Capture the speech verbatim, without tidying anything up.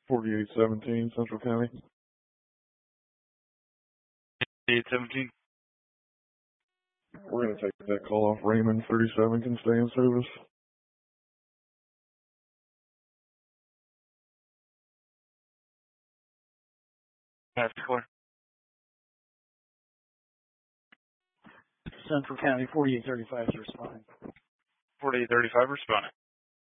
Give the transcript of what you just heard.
forty-eight seventeen, Central County. eight seventeen. We're going to take that call off. Raymond thirty-seven can stay in service. That's clear. Central County, forty-eight thirty-five is responding. forty-eight thirty-five responding.